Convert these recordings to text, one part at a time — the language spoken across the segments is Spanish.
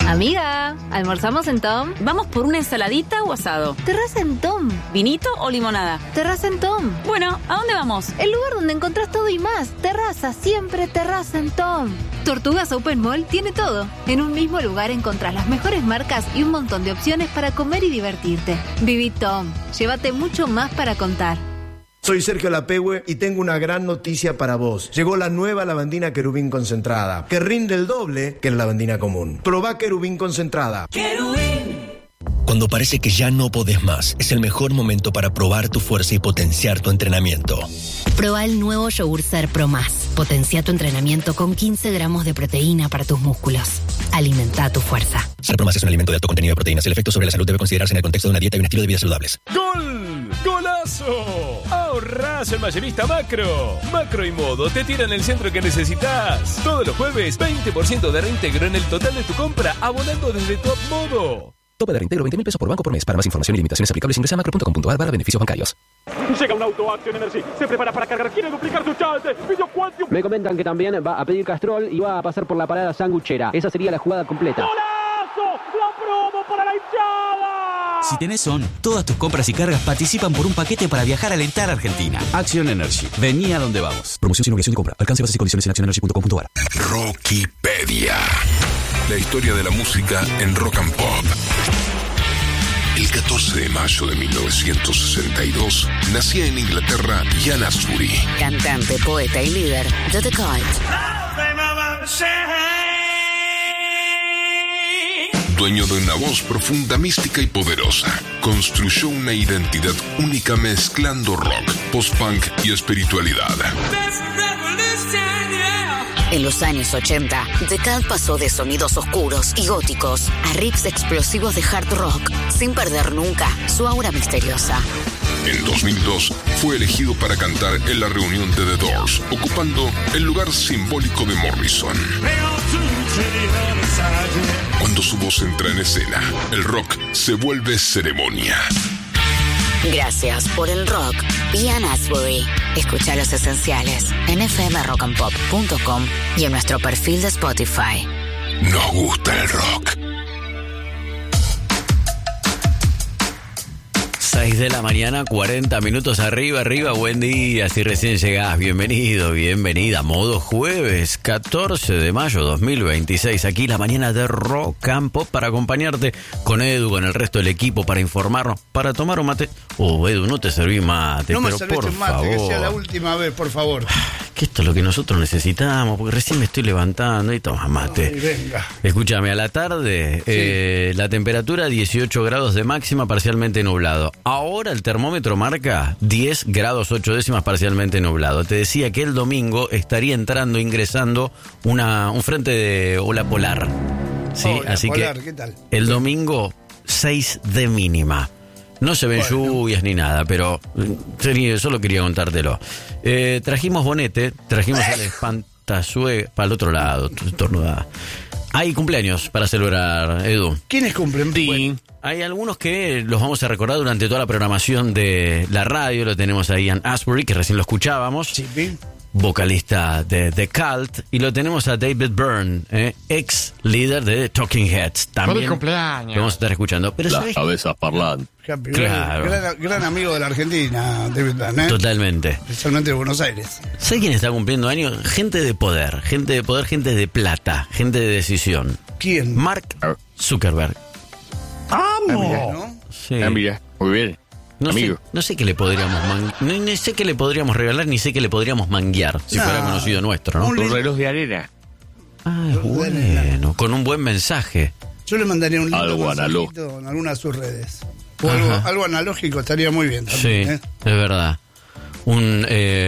Amiga, ¿almorzamos en Tom? ¿Vamos por una ensaladita o asado? Terraza en Tom. ¿Vinito o limonada? Terraza en Tom. Bueno, ¿a dónde vamos? El lugar donde encontrás todo y más. Terraza, siempre terraza en Tom. Tortugas Open Mall tiene todo. En un mismo lugar encontrás las mejores marcas y un montón de opciones para comer y divertirte. Viví Tom. Llévate mucho más para contar. Soy Sergio Lapehue y tengo una gran noticia para vos. Llegó la nueva lavandina Querubín concentrada, que rinde el doble que la lavandina común. Probá Querubín concentrada. Querubín. Cuando parece que ya no podés más, es el mejor momento para probar tu fuerza y potenciar tu entrenamiento. Proba el nuevo Yogur Ser Pro Más. Potencia tu entrenamiento con 15 gramos de proteína para tus músculos. Alimenta tu fuerza. Ser Pro Más es un alimento de alto contenido de proteínas. El efecto sobre la salud debe considerarse en el contexto de una dieta y un estilo de vida saludables. ¡Gol! ¡Golazo! ¡Ahorrás en Mayorista Macro! Macro y Modo te tiran el centro que necesitas. Todos los jueves, 20% de reintegro en el total de tu compra, abonando desde Top Modo. Tope de reintegro 20.000 pesos por banco por mes. Para más información y limitaciones aplicables ingresa a macro.com.ar/beneficios bancarios. Llega un auto Action Energy. Se prepara para cargar. Quiere duplicar su chance. Me comentan que también va a pedir Castrol y va a pasar por la parada sanguchera. Esa sería la jugada completa. ¡Golazo! ¡La promo para la hinchada! Si tenés ON, todas tus compras y cargas participan por un paquete para viajar a alentar a Argentina. Action Energy. Vení a donde vamos. Promoción sin obligación de compra. Alcance bases y condiciones en actionenergy.com.ar. Rockipedia. La historia de la música en rock and pop. El 14 de mayo de 1962 nacía en Inglaterra Ian Astbury. Cantante, poeta y líder de The Cult. Dueño de una voz profunda, mística y poderosa, construyó una identidad única mezclando rock, post-punk y espiritualidad. En los años 80, The Cult pasó de sonidos oscuros y góticos a riffs explosivos de hard rock, sin perder nunca su aura misteriosa. En 2002 fue elegido para cantar en la reunión de The Doors, ocupando el lugar simbólico de Morrison. Cuando su voz entra en escena, el rock se vuelve ceremonia. Gracias por el rock, Ian Astbury. Escucha Los Esenciales en fmrockandpop.com y en nuestro perfil de Spotify. Nos gusta el rock. 6 de la mañana, 40 minutos arriba, buen día, si recién llegás, bienvenido, bienvenida, modo jueves, 14 de mayo 2026, aquí la mañana de Rock and Pop para acompañarte con Edu, con el resto del equipo, para informarnos, para tomar un mate. Edu, no te serví mate, no pero me por mate, favor. Que sea la última vez, por favor. Que esto es lo que nosotros necesitamos, porque recién me estoy levantando y toma mate. Ay, venga. Escúchame, a la tarde, sí. La temperatura 18 grados de máxima, parcialmente nublado. Ahora el termómetro marca 10 grados 8 décimas, parcialmente nublado. Te decía que el domingo estaría ingresando un frente de ola polar. ¿Sí? Así polar, que ¿qué tal? El domingo 6 de mínima. No se ven lluvias ni nada, pero solo quería contártelo. Trajimos bonete, trajimos el espantasuegro para el otro lado, estornudada. Hay cumpleaños para celebrar, Edu. ¿Quiénes cumplen? Sí. Bueno, hay algunos que los vamos a recordar durante toda la programación de la radio. Lo tenemos a Ian Astbury, que recién lo escuchábamos. Sí, bien. Vocalista de The Cult, y lo tenemos a David Byrne, ex líder de Talking Heads. También ¡Feliz cumpleaños! Lo vamos a estar escuchando. Pero las cabezas parlantes. Claro. Gran amigo de la Argentina, David Byrne. Totalmente. Especialmente de Buenos Aires. ¿Sabes quién está cumpliendo años? Gente de poder, gente de plata, gente de decisión. ¿Quién? Mark Zuckerberg. ¡Amo! ¿No? Sí. Mira, muy bien. No sé qué le podríamos no sé qué le podríamos regalar, ni sé qué le podríamos manguear si fuera conocido nuestro, ¿no? Un reloj de arena. Ah, bueno, con un buen mensaje. Yo le mandaría un algo analógico en alguna de sus redes. O algo analógico estaría muy bien también. Sí, es verdad. Un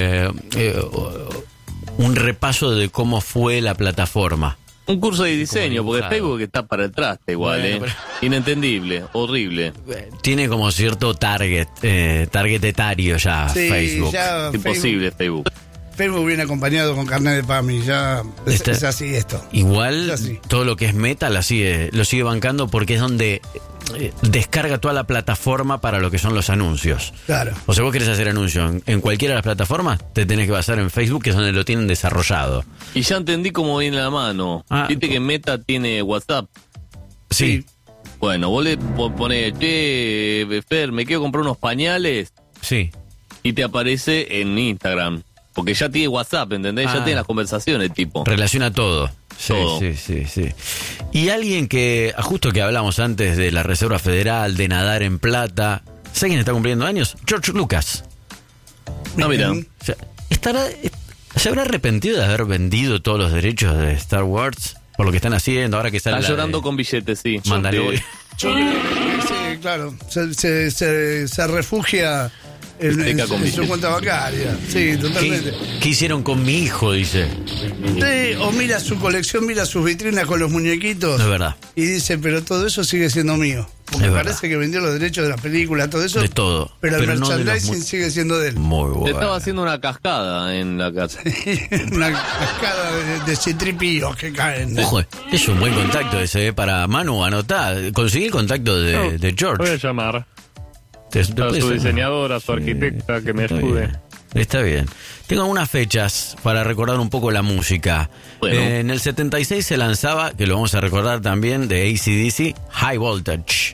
repaso de cómo fue la plataforma. Un curso de diseño, porque Facebook está para el traste igual, bueno, pero... Inentendible, horrible. Tiene como cierto target etario ya, sí, Facebook. Ya imposible Facebook. Facebook viene acompañado con carnet de PAMI, ya es así esto. Igual todo lo que es Meta lo sigue bancando porque es donde descarga toda la plataforma para lo que son los anuncios. Claro. O sea, vos querés hacer anuncio en cualquiera de las plataformas, te tenés que basar en Facebook, que es donde lo tienen desarrollado. Y ya entendí cómo viene la mano. Viste que Meta tiene WhatsApp. Sí. Bueno, vos le ponés, Fer, me quiero comprar unos pañales. Sí. Y te aparece en Instagram. Porque ya tiene WhatsApp, ¿entendés? Ya tiene las conversaciones, tipo. Relaciona todo. Sí, todo. Sí. Y alguien que, justo que hablamos antes de la Reserva Federal, de nadar en plata, ¿sabes quién está cumpliendo años? George Lucas. No, mira. O sea, ¿se habrá arrepentido de haber vendido todos los derechos de Star Wars? Por lo que están haciendo, ahora que sale. Está llorando con billetes, sí. Mandalorian. Yo creo que sí, claro. Se refugia en su cuenta bancaria. Sí, totalmente. ¿Qué hicieron con mi hijo? Dice. Sí, o mira su colección, mira sus vitrinas con los muñequitos. Es verdad. Y dice, pero todo eso sigue siendo mío. Porque parece que vendió los derechos de la película, todo eso. De todo. Pero el merchandising sigue siendo de él. Muy bueno. Te estaba haciendo una cascada en la casa. Una cascada de citripíos que caen. Ojo, es un buen contacto ese, para Manu, anotá. Conseguí el contacto de George. Voy a llamar a su diseñadora, a su arquitecta, que me ayude. Está bien. Tengo algunas fechas para recordar un poco la música. Bueno. En el 76 se lanzaba, que lo vamos a recordar también, de AC/DC, High Voltage.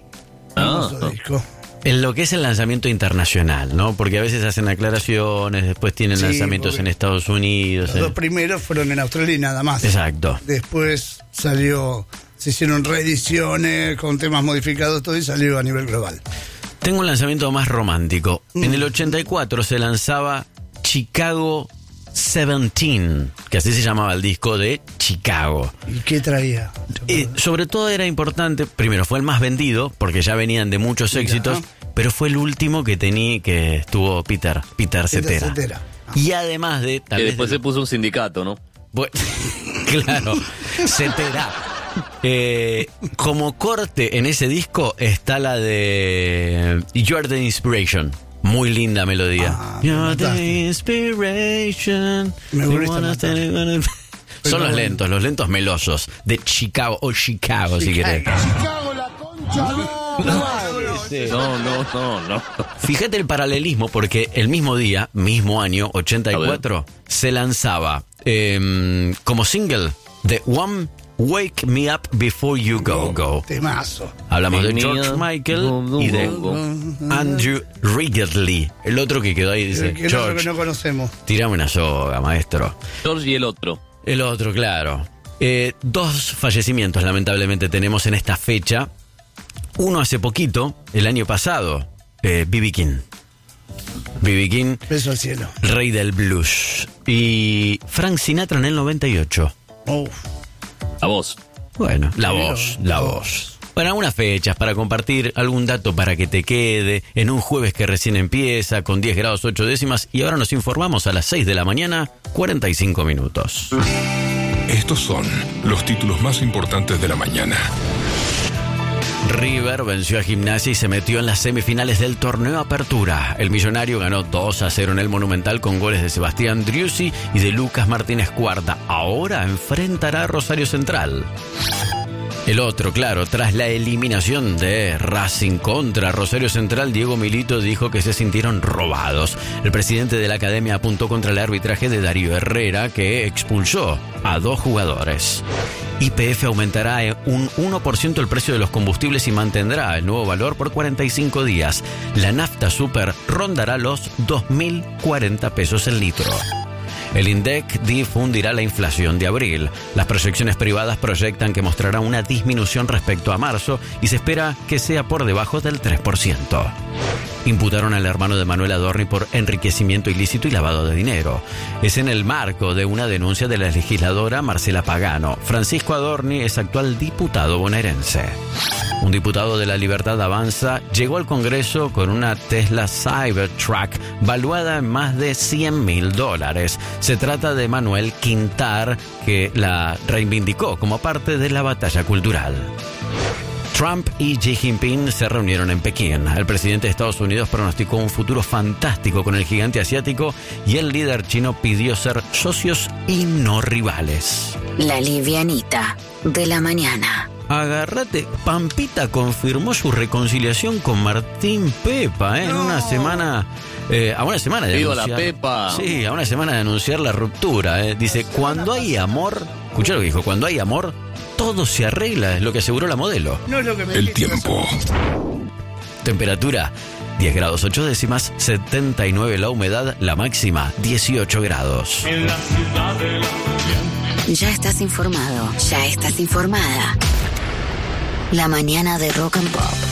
En lo que es el lanzamiento internacional, ¿no? Porque a veces hacen aclaraciones, después tienen lanzamientos en Estados Unidos. Los dos primeros fueron en Australia y nada más. Exacto. Después se hicieron reediciones con temas modificados, todo, y salió a nivel global. Tengo un lanzamiento más romántico. En el 84 se lanzaba Chicago 17, que así se llamaba el disco de Chicago. ¿Y qué traía? Sobre todo era importante, primero fue el más vendido, porque ya venían de muchos éxitos, pero fue el último que estuvo Peter Cetera. Y además de... Y después se puso un sindicato, ¿no? Bueno, claro, Cetera. Como corte en ese disco está la de You're the Inspiration. Muy linda melodía. You're the Inspiration. Son los lentos melosos de Chicago, o Chicago si querés. Chicago, la concha. No. Fíjate el paralelismo, porque el mismo día, mismo año, 84, se lanzaba como single de One Wake Me Up Before You Go. Temazo. Hablamos de George Michael y de Andrew Ridgeley. El otro que quedó ahí dice, el George, otro que no conocemos. Tirame una soga, maestro. George y el otro. El otro, claro. 2 fallecimientos lamentablemente tenemos en esta fecha. Uno hace poquito, el año pasado, B.B. King. B.B. King, beso al cielo, rey del blues. Y Frank Sinatra en el 98. La voz. Bueno, la voz. Bueno, algunas fechas para compartir, algún dato para que te quede en un jueves que recién empieza, con 10 grados 8 décimas, y ahora nos informamos a las 6 de la mañana, 45 minutos. Estos son los títulos más importantes de la mañana. River venció a Gimnasia y se metió en las semifinales del torneo Apertura. El millonario ganó 2-0 en el Monumental con goles de Sebastián Driussi y de Lucas Martínez Cuarta. Ahora enfrentará a Rosario Central. El otro, claro, tras la eliminación de Racing contra Rosario Central, Diego Milito dijo que se sintieron robados. El presidente de la academia apuntó contra el arbitraje de Darío Herrera, que expulsó a 2 jugadores. YPF aumentará un 1% el precio de los combustibles y mantendrá el nuevo valor por 45 días. La nafta super rondará los 2.040 pesos el litro. El INDEC difundirá la inflación de abril. Las proyecciones privadas proyectan que mostrará una disminución respecto a marzo y se espera que sea por debajo del 3%. Imputaron al hermano de Manuel Adorni por enriquecimiento ilícito y lavado de dinero. Es en el marco de una denuncia de la legisladora Marcela Pagano. Francisco Adorni es actual diputado bonaerense. Un diputado de La Libertad Avanza llegó al Congreso con una Tesla Cybertruck valuada en más de $100.000. Se trata de Manuel Quintar, que la reivindicó como parte de la batalla cultural. Trump y Xi Jinping se reunieron en Pekín. El presidente de Estados Unidos pronosticó un futuro fantástico con el gigante asiático y el líder chino pidió ser socios y no rivales. La livianita de la mañana. Agárrate, Pampita confirmó su reconciliación con Martín Pepa, en una semana, a una semana de Viva anunciar. la Pepa. Sí, a una semana de anunciar la ruptura. Dice, cuando hay amor, escuchá lo que dijo, cuando hay amor, todo se arregla, es lo que aseguró la modelo. No es lo que me El tiempo. Temperatura 10 grados 8 décimas, 79 la humedad, la máxima 18 grados. Ya estás informado, ya estás informada. La mañana de Rock and Pop.